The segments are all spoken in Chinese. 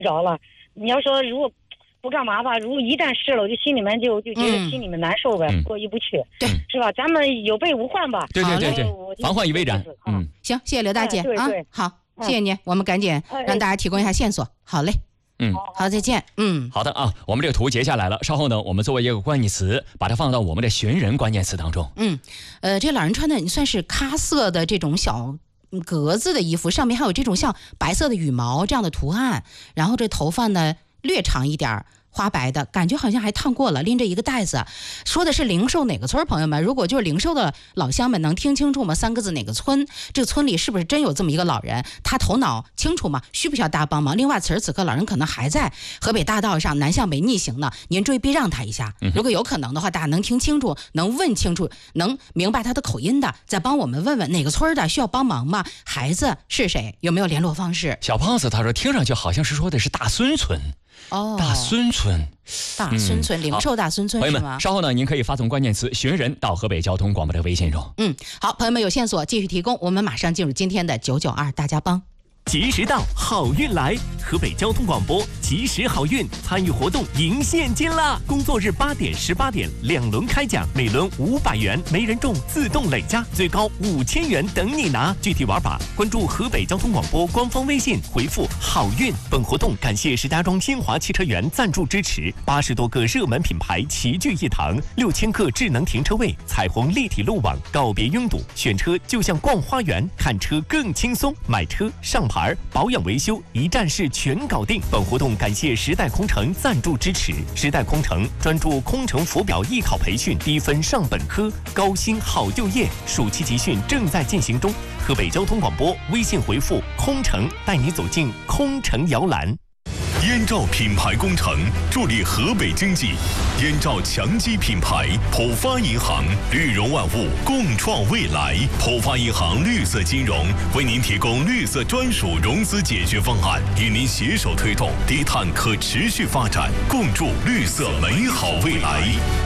着了。你要说如果不干嘛吧，如果一旦试了，我就心里面就觉得心里面难受呗，过意不去， 对， 是吧？咱们有备无患吧。 对，防患于未然。 行，谢谢刘大姐啊，好，谢谢您，我们赶紧让大家提供一下线索。好嘞。好，再见。 好的啊，我们这个图截下来了，稍后呢，我们作为一个关键词，把它放到我们的寻人关键词当中。 这老人穿的你算是咖色的这种小格子的衣服，上面还有这种像白色的羽毛这样的图案，然后这头发呢略长一点，花白的，感觉好像还烫过了，拎着一个袋子。说的是灵寿哪个村？朋友们，如果就是灵寿的老乡们能听清楚吗？3个字哪个村？这个村里是不是真有这么一个老人？他头脑清楚吗？需不需要大家帮忙？另外，此时此刻老人可能还在河北大道上南向北逆行呢，您注意避让他一下。如果有可能的话，大家能听清楚，能问清楚，能明白他的口音的，再帮我们问问哪个村的需要帮忙吗？孩子是谁？有没有联络方式？ 小胖子他说，听上去好像是说的是大孙村。大孙村， 灵寿大孙村是吗？ 朋友们，稍后呢，您可以发送关键词“寻人”到河北交通广播的微信中。 好，朋友们有线索继续提供，我们马上进入今天的992大家帮。 及时到，好运来！河北交通广播及时好运参与活动赢现金啦！工作日8点、18点2轮开奖，每轮500元，没人中自动累加，最高5000元等你拿。具体玩法关注河北交通广播官方微信，回复好运。本活动感谢石家庄新华汽车园赞助支持，80多个热门品牌齐聚一堂，6000个智能停车位，彩虹立体路网，告别拥堵，选车就像逛花园，看车更轻松，买车上牌保养维修一站式全搞定。本活动感谢时代空乘赞助支持。时代空乘专注空乘浮表艺考培训，低分上本科，高薪好就业。暑期集训正在进行中。河北交通广播微信回复空乘，带你走进空乘摇篮。 燕赵品牌工程助力河北经济，燕赵强基品牌，浦发银行，绿融万物，共创未来。浦发银行绿色金融为您提供绿色专属融资解决方案，与您携手推动低碳可持续发展，共筑绿色美好未来。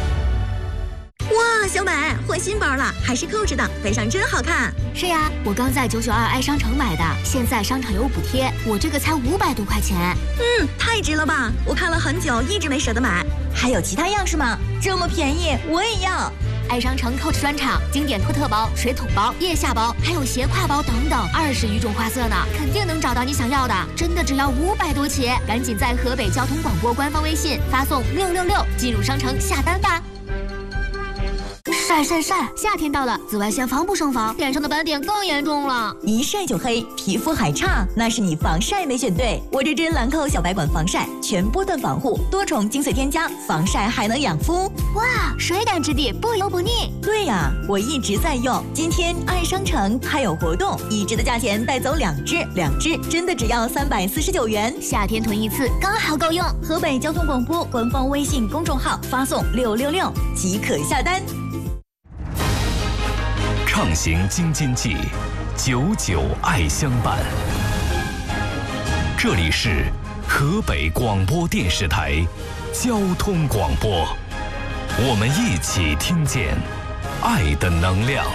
哇，小美换新包了，还是扣着的，背上真好看。 是呀，我刚在992爱商城买的，现在商场有补贴，我这个才500多块钱。 太值了吧！我看了很久，一直没舍得买。还有其他样式吗？这么便宜，我也要。 爱商城 Coach 专场，经典托特包、水桶包、腋下包，还有斜挎包等等，20余种花色呢，肯定能找到你想要的。真的只要500多起，赶紧在河北交通广播官方微信发送666进入商城下单吧。晒，夏天到了，紫外线防不胜防，脸上的斑点更严重了。 一晒就黑，皮肤还差，那是你防晒没选对。我这支兰蔻小白管防晒，全波段防护，多重精粹添加，防晒还能养肤。 哇，水感质地，不油不腻。 对呀，我一直在用。今天爱商城还有活动，1支的价钱带走2支真的只要349元。 夏天囤一次刚好够用。 河北交通广播官方微信公众号发送666即可下单。 畅行京津冀，99爱相伴。这里是河北广播电视台交通广播，我们一起听见爱的能量。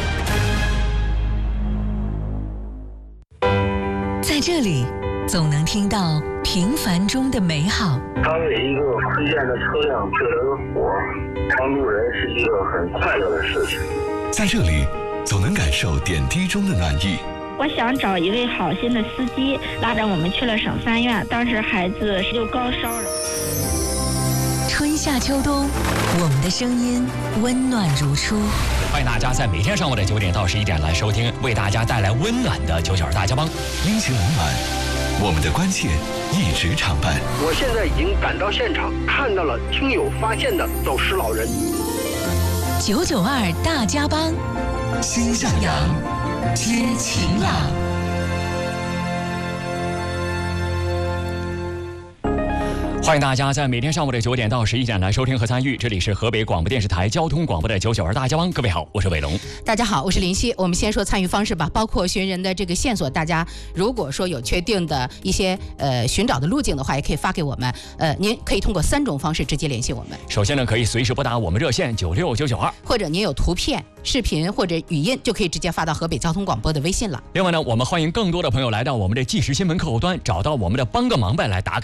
在这里，总能听到平凡中的美好。 当为一个亏欠的车辆救了个活，帮助人是一个很快乐的事情。 在这里，总能感受点滴中的暖意。 我想找一位好心的司机，拉着我们去了省3院，当时孩子就高烧了。 春夏秋冬，我们的声音温暖如初。 欢迎大家在每天上午的9点到11点来收听，为大家带来温暖的992大家帮。 阴晴冷暖，我们的关切一直常伴。 我现在已经赶到现场，看到了听友发现的走失老人。 992大家帮， 心向阳， 知晴朗。 欢迎大家在每天上午的9点到11点来收听和参与，这里是河北广播电视台交通广播的992大家帮。各位好，我是伟龙。 大家好，我是林夕。我们先说参与方式吧，包括寻人的这个线索，大家如果说有确定的一些寻找的路径的话，也可以发给我们。您可以通过3种方式直接联系我们。 首先呢，可以随时拨打我们热线96992， 或者您有图片、视频或者语音，就可以直接发到河北交通广播的微信了。 另外呢，我们欢迎更多的朋友来到我们的即时新闻客户端，找到我们的帮个忙呗来打卡。